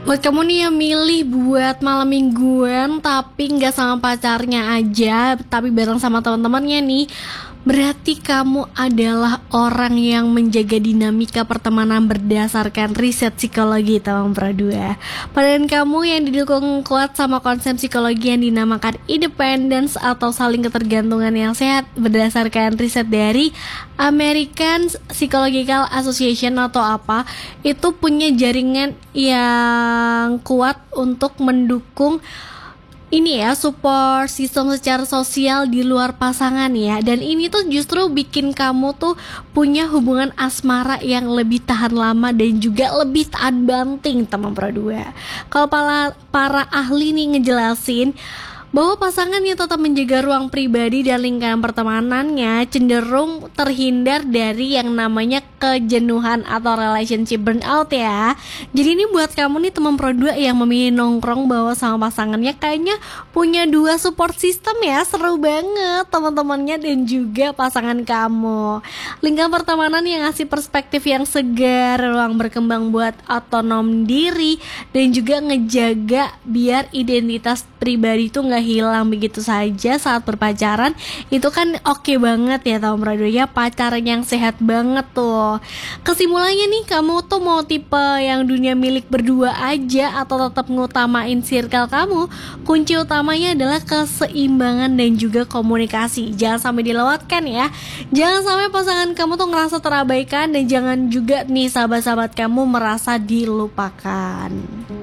Buat kamu nih yang milih buat malam mingguan tapi nggak sama pacarnya aja, tapi bareng sama teman-temannya nih, berarti kamu adalah orang yang menjaga dinamika pertemanan berdasarkan riset psikologi teman Pradua. Padahal kamu yang didukung kuat sama konsep psikologi yang dinamakan independence atau saling ketergantungan yang sehat berdasarkan riset dari American Psychological Association atau apa, itu punya jaringan yang kuat untuk mendukung ini ya, support sistem secara sosial di luar pasangan ya. Dan ini tuh justru bikin kamu tuh punya hubungan asmara yang lebih tahan lama dan juga lebih tahan banting teman Pradua. Kalau para ahli nih ngejelasin bahwa pasangan yang tetap menjaga ruang pribadi dan lingkaran pertemanannya cenderung terhindar dari yang namanya kejenuhan atau relationship burnout ya. Jadi ini buat kamu nih teman Pro2 yang memilih nongkrong bawa sama pasangannya, kayaknya punya dua support system ya. Seru banget teman-temannya dan juga pasangan kamu. Lingkaran pertemanan yang ngasih perspektif yang segar, ruang berkembang buat otonom diri, dan juga ngejaga biar identitas pribadi itu nggak hilang begitu saja saat berpacaran. Itu kan oke banget ya teman Pradua ya, pacaran yang sehat banget tuh. Kesimpulannya nih, kamu tuh mau tipe yang dunia milik berdua aja atau tetap ngutamain circle kamu? Kunci utamanya adalah keseimbangan dan juga komunikasi. Jangan sampai dilewatkan ya. Jangan sampai pasangan kamu tuh ngerasa terabaikan, dan jangan juga nih sahabat-sahabat kamu merasa dilupakan.